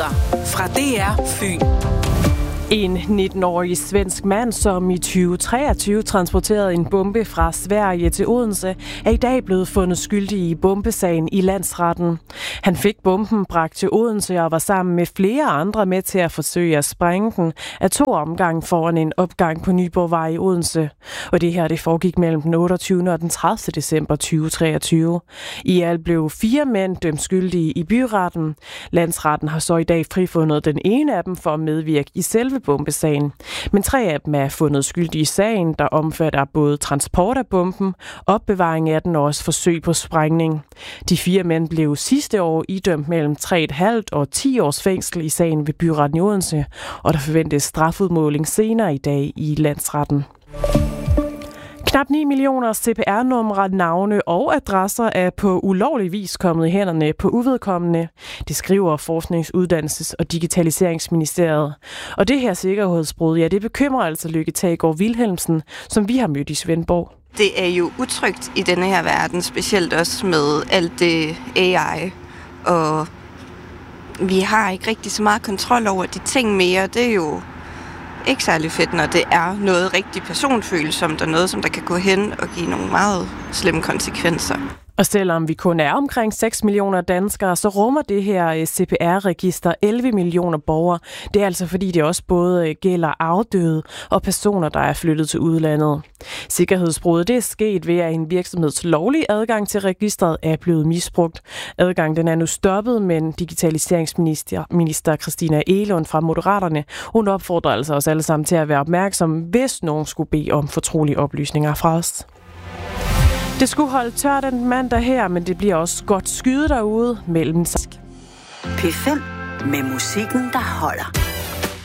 Nyheder fra DR Fyn. En 19-årig svensk mand, som i 2023 transporterede en bombe fra Sverige til Odense, er i dag blevet fundet skyldig i bombesagen i landsretten. Han fik bomben bragt til Odense og var sammen med flere andre med til at forsøge at sprænge den af 2 omgange foran en opgang på Nyborgvej i Odense. Og det her foregik mellem den 28. og den 30. december 2023. I alt blev 4 mænd dømt skyldige i byretten. Landsretten har så i dag frifundet den ene af dem for at medvirke i selve bombesagen. Men 3 af dem er fundet skyldige i sagen, der omfatter både transport af bomben, opbevaring af den og også forsøg på sprængning. De 4 mænd blev sidste år idømt mellem 3,5 og 10 års fængsel i sagen ved byretten i Odense, og der forventes strafudmåling senere i dag i landsretten. Knap 9 millioner CPR-numre, navne og adresser er på ulovlig vis kommet i hænderne på uvedkommende. Det skriver Forsknings-, Uddannelses- og Digitaliseringsministeriet. Og det her sikkerhedsbrud, det bekymrer altså Lykke Tagegaard Vilhelmsen, som vi har mødt i Svendborg. Det er jo utrygt i denne her verden, specielt også med alt det AI, og vi har ikke rigtig så meget kontrol over de ting mere. Det er jo ikke særlig fedt, når det er noget rigtig personfølsomt og noget, som der kan gå hen og give nogle meget slemme konsekvenser. Og selvom vi kun er omkring 6 millioner danskere, så rummer det her CPR-register 11 millioner borgere. Det er altså fordi, det også både gælder afdøde og personer, der er flyttet til udlandet. Sikkerhedsbruddet er sket ved, at en virksomheds lovlige adgang til registret er blevet misbrugt. Adgangen den er nu stoppet, men digitaliseringsminister Christina Egelund fra Moderaterne, hun opfordrer altså os alle sammen til at være opmærksomme, hvis nogen skulle bede om fortrolige oplysninger fra os. Det skulle holde tørt den mandag her, men det bliver også godt skyde derude mellem. P5 med musikken, der holder.